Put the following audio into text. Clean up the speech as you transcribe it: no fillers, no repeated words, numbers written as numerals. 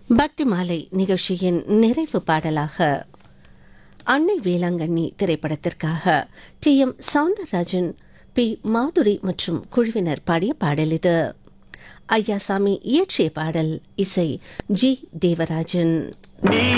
பக்தி மாலை நிகழ்ச்சியின் நிறைவு பாடலாக அன்னை வேளாங்கண்ணி திரைப்படத்திற்காக டி.எம். சௌந்தரராஜன், பி. மாதுரி மற்றும் குழுவினர் பாடிய பாடல் இது. ஐயாசாமி இயற்றிய பாடல், இசை ஜி. தேவராஜன்.